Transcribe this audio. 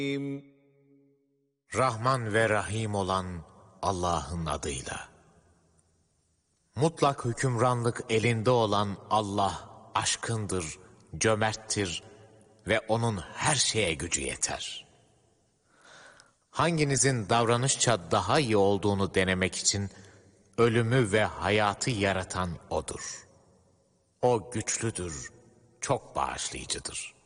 Rahman ve Rahim olan Allah'ın adıyla. Mutlak hükümranlık elinde olan Allah aşkındır, cömerttir ve O'nun her şeye gücü yeter. Hanginizin davranışça daha iyi olduğunu denemek için ölümü ve hayatı yaratan O'dur. O güçlüdür, çok bağışlayıcıdır.